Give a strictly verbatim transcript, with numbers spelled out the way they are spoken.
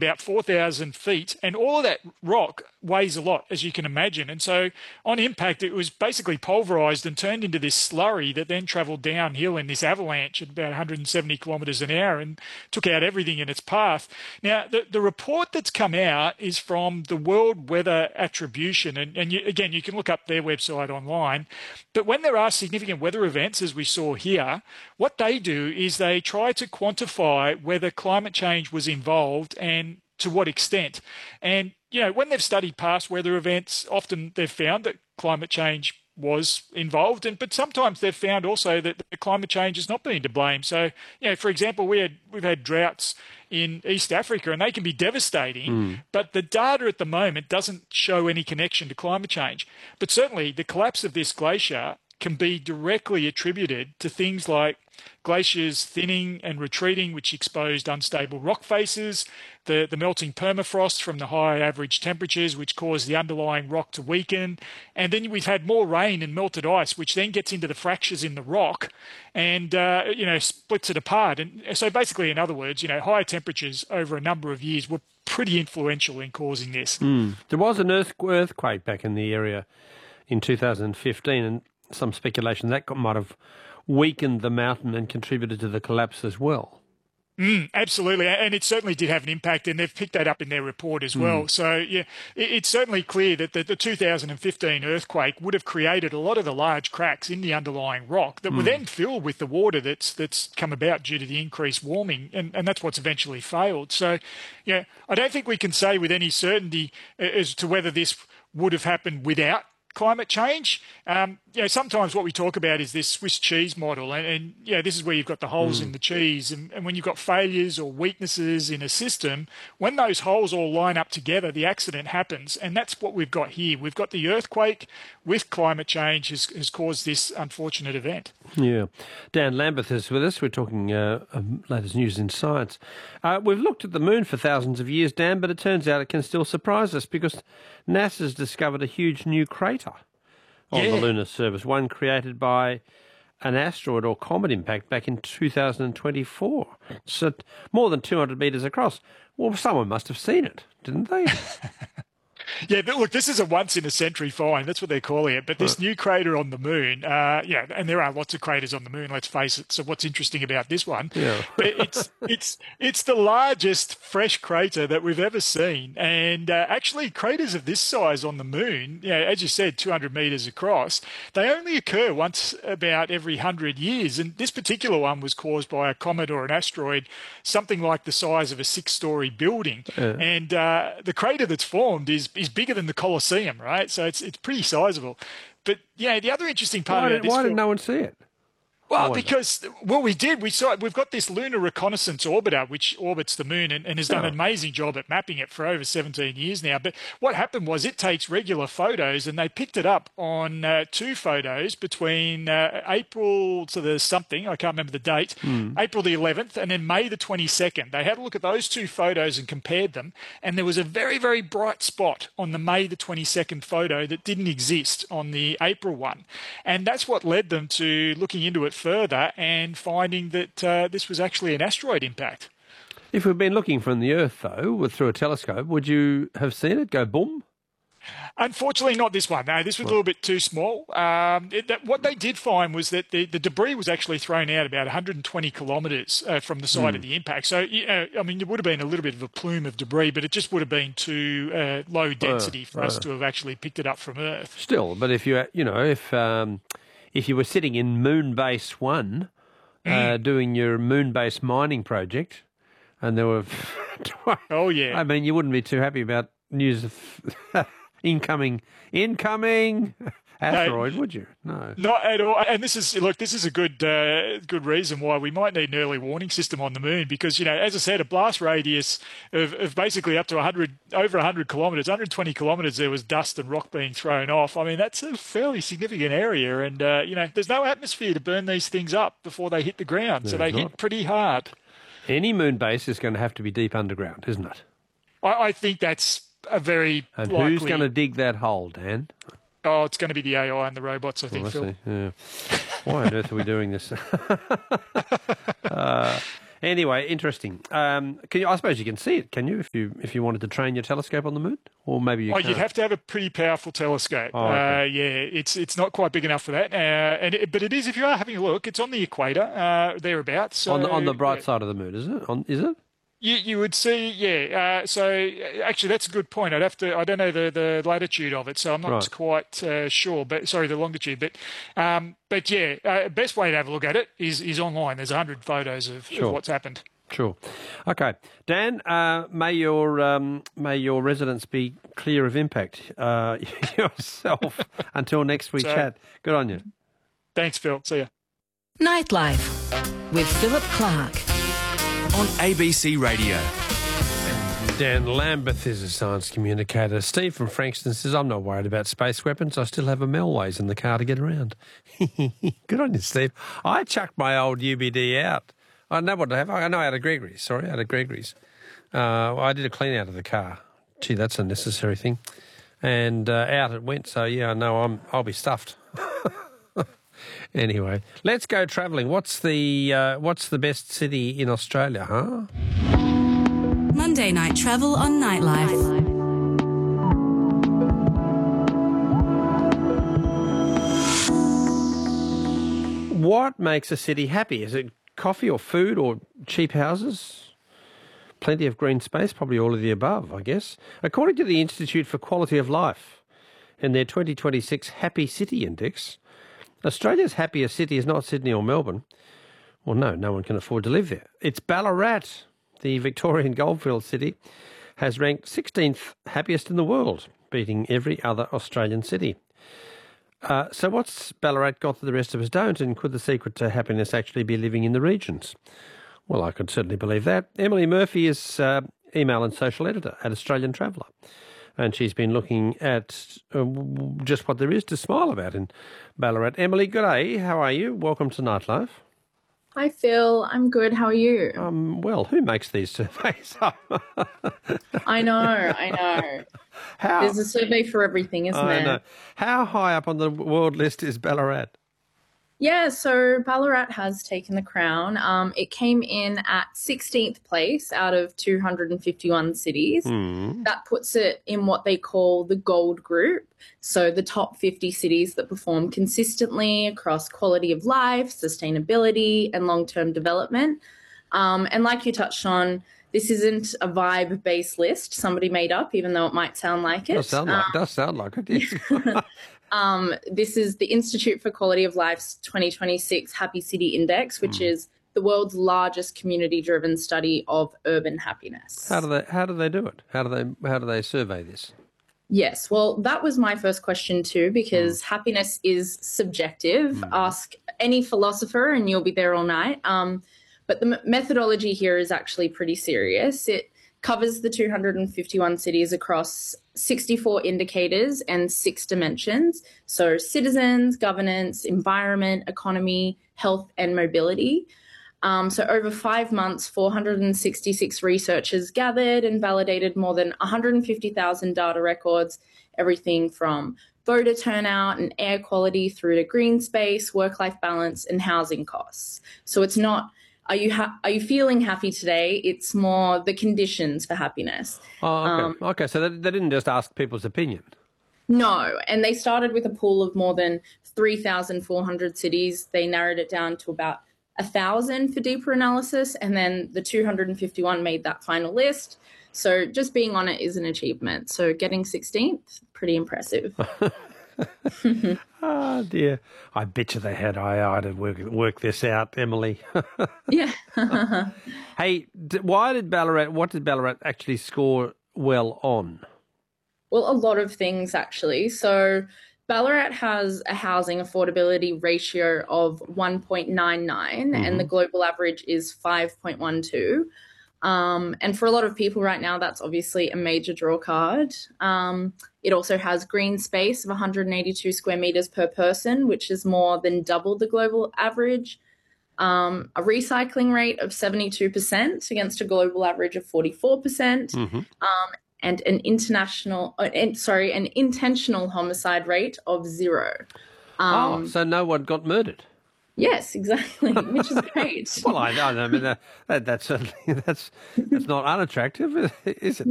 about four thousand feet, and all of that rock weighs a lot, as you can imagine. And so on impact, it was basically pulverized and turned into this slurry that then traveled downhill in this avalanche at about one hundred seventy kilometers an hour and took out everything in its path. Now, the, the report that's come out is from the World Weather Attribution, and, and you, again, you can look up their website online. But when there are significant weather events, as we saw here, what they do is they try to quantify whether climate change was involved and to what extent. And, you know, when they've studied past weather events, often they've found that climate change was involved, and but sometimes they've found also that the climate change has not been to blame. So, you know, for example, we had we've had droughts in East Africa, and they can be devastating, mm. but the data at the moment doesn't show any connection to climate change. But certainly the collapse of this glacier can be directly attributed to things like glaciers thinning and retreating, which exposed unstable rock faces, the, the melting permafrost from the high average temperatures, which caused the underlying rock to weaken. And then we've had more rain and melted ice, which then gets into the fractures in the rock and, uh, you know, splits it apart. And so basically, in other words, you know, higher temperatures over a number of years were pretty influential in causing this. Mm. There was an earth, earthquake back in the area in two thousand fifteen, and some speculation that might have weakened the mountain and contributed to the collapse as well. Mm, absolutely, and it certainly did have an impact, and they've picked that up in their report as well. Mm. So, yeah, it, it's certainly clear that the, the two thousand fifteen earthquake would have created a lot of the large cracks in the underlying rock that mm. were then filled with the water that's that's come about due to the increased warming, and, and that's what's eventually failed. So, yeah, I don't think we can say with any certainty as to whether this would have happened without climate change. Um, you know, sometimes what we talk about is this Swiss cheese model, and, and yeah, this is where you've got the holes mm. in the cheese, and, and when you've got failures or weaknesses in a system, when those holes all line up together, the accident happens, and that's what we've got here. We've got the earthquake with climate change has, has caused this unfortunate event. Yeah. Dan Lambeth is with us. We're talking uh, um, latest news in science. Uh, we've looked at the moon for thousands of years, Dan, but it turns out it can still surprise us because NASA's discovered a huge new crater on yeah. the lunar surface, one created by an asteroid or comet impact back in two thousand twenty-four. So more than two hundred metres across. Well, someone must have seen it, didn't they? Yeah, but look, this is a once-in-a-century find. That's what they're calling it. But this new crater on the moon, uh, yeah, and there are lots of craters on the moon, let's face it. So what's interesting about this one? Yeah. But it's it's it's the largest fresh crater that we've ever seen. And uh, actually, craters of this size on the moon, you know, as you said, two hundred metres across, they only occur once about every one hundred years. And this particular one was caused by a comet or an asteroid, something like the size of a six-storey building. Yeah. And uh, the crater that's formed is is bigger than the Colosseum, right? So it's it's pretty sizable. But yeah, the other interesting part why about did, this... Why did no one see it? Well, because, well, we did. We saw it. We've got this Lunar Reconnaissance Orbiter, which orbits the moon and, and has done oh. an amazing job at mapping it for over seventeen years now. But what happened was it takes regular photos, and they picked it up on uh, two photos between uh, April to the something, I can't remember the date, mm. April the eleventh, and then May the twenty-second. They had a look at those two photos and compared them, and there was a very, very bright spot on the May the twenty-second photo that didn't exist on the April one. And that's what led them to looking into it further and finding that uh, this was actually an asteroid impact. If we'd been looking from the Earth, though, through a telescope, would you have seen it go boom? Unfortunately, not this one. No, this was a little bit too small. Um, it, that, what they did find was that the, the debris was actually thrown out about one hundred twenty kilometres uh, from the site mm. of the impact. So, uh, I mean, it would have been a little bit of a plume of debris, but it just would have been too uh, low density uh, for uh, us to have actually picked it up from Earth. Still, but if you, you know, if um, if you were sitting in Moonbase One mm. uh, doing your Moonbase mining project, and there were, oh yeah, I mean, you wouldn't be too happy about news of. Incoming, incoming asteroid, no, would you? No, not at all. And this is look, this is a good, uh, good reason why we might need an early warning system on the moon because you know, as I said, a blast radius of, of basically up to one hundred, over one hundred kilometres, one hundred twenty kilometres. There was dust and rock being thrown off. I mean, that's a fairly significant area, and uh, you know, there's no atmosphere to burn these things up before they hit the ground, there's so they not. hit pretty hard. Any moon base is going to have to be deep underground, isn't it? I, I think that's. A very and likely... who's going to dig that hole, Dan? Oh, it's going to be the A I and the robots, I think, oh, I Phil. Yeah. Why on earth are we doing this? uh, Anyway, interesting. Um, can you, I suppose you can see it, can you, if you if you wanted to train your telescope on the moon? Or maybe you Oh, can't. you'd have to have a pretty powerful telescope. Oh, okay. uh, yeah, it's it's not quite big enough for that. Uh, and it, but it is, if you are having a look, it's on the equator, uh, thereabouts. So, on the on the bright yeah. side of the moon, is it? On, is it? You you would see, yeah. Uh, so actually, that's a good point. I'd have to. I don't know the, the latitude of it, so I'm not Right. quite uh, sure. But sorry, the longitude. But um, but yeah, uh, best way to have a look at it is is online. There's a hundred photos of, Sure. of what's happened. Sure. Okay, Dan. Uh, may your um, may your residence be clear of impact uh, yourself. Until next we So- chat. Good on you. Thanks, Phil. See ya. Nightlife with Philip Clark. On A B C Radio. Dan Lambeth is a science communicator. Steve from Frankston says, I'm not worried about space weapons. I still have a Melways in the car to get around. Good on you, Steve. I chucked my old U B D out. I know what I have. I know out of Gregory's. Sorry, out of Gregory's. Uh, I did a clean out of the car. Gee, that's a necessary thing. And uh, out it went. So, yeah, I know I'm, I'll be stuffed. Anyway, let's go travelling. What's the uh, what's the best city in Australia, huh? Monday night travel on Nightlife. What makes a city happy? Is it coffee or food or cheap houses? Plenty of green space, probably all of the above, I guess. According to the Institute for Quality of Life, in their twenty twenty-six Happy City Index, Australia's happiest city is not Sydney or Melbourne. Well, no, no one can afford to live there. It's Ballarat. The Victorian goldfield city has ranked sixteenth happiest in the world, beating every other Australian city. Uh, so what's Ballarat got that the rest of us don't, and could the secret to happiness actually be living in the regions? Well, I could certainly believe that. Emily Murphy is uh, email and social editor at Australian Traveller, and she's been looking at uh, just what there is to smile about in Ballarat. Emily, good day. How are you? Welcome to Nightlife. Hi, Phil. I'm good. How are you? Um, well, who makes these surveys up? I know, I know. How? There's a survey for everything, isn't I there? know. How high up on the world list is Ballarat? Yeah, so Ballarat has taken the crown. Um, it came in at sixteenth place out of two hundred fifty-one cities. Mm. That puts it in what they call the gold group. So the top fifty cities that perform consistently across quality of life, sustainability, and long-term development. Um, and like you touched on, this isn't a vibe-based list somebody made up, even though it might sound like it. Does sound like, Um, does sound like it. Yes. Um, this is the Institute for Quality of Life's twenty twenty-six Happy City Index, which Mm. is the world's largest community-driven study of urban happiness. How do they how do they do it? How do they how do they survey this? Yes, well, that was my first question too, because happiness is subjective. Ask any philosopher and you'll be there all night. Um, but the m- methodology here is actually pretty serious. It covers the two hundred fifty-one cities across sixty-four indicators and six dimensions. So citizens, governance, environment, economy, health, and mobility. Um, so over five months, four hundred sixty-six researchers gathered and validated more than one hundred fifty thousand data records, everything from voter turnout and air quality through to green space, work-life balance, and housing costs. So it's not, are you ha- are you feeling happy today? It's more the conditions for happiness. Oh, okay. Um, okay, so they, they didn't just ask people's opinion. No, and they started with a pool of more than three thousand four hundred cities. They narrowed it down to about one thousand for deeper analysis, and then the two hundred fifty-one made that final list. So just being on it is an achievement. So getting sixteenth, pretty impressive. Oh, dear. I bet you they had A I to work, work this out, Emily. Yeah. Hey, d- why did Ballarat, what did Ballarat actually score well on? Well, a lot of things, actually. So Ballarat has a housing affordability ratio of one point nine nine, and the global average is five point one two. Um, and for a lot of people right now, that's obviously a major draw card. Um, it also has green space of one hundred eighty-two square metres per person, which is more than double the global average. Um, a recycling rate of seventy-two percent against a global average of forty-four percent. Mm-hmm. Um, and an international, uh, and, sorry, an intentional homicide rate of zero. Oh, Um, so no one got murdered. Yes, exactly, which is great. Well, I, I mean, uh, that, that's certainly that's that's not unattractive, is it?